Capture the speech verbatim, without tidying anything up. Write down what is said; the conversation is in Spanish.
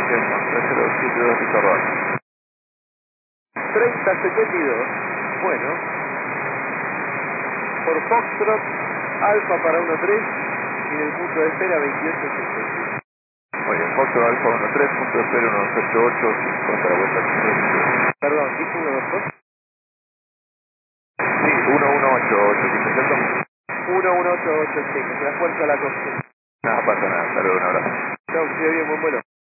Hotel, tres cero siete dos Pizarro. treinta setenta y dos. Bueno, Por Foxtrot, Alfa para uno tres y en el punto de espera veintiocho cincuenta y uno. muy bien, Foxtrot Alfa uno tres, punto de espera uno dos ocho ocho, cinco hasta la vuelta. Perdón, ¿dijo uno dos dos? Sí, uno uno ocho ocho, ¿cierto? uno uno ocho ocho cinco, se la fuerza a la costa. Nada, pasa nada, saludos, un abrazo. Chao, que siga bien, buen vuelo.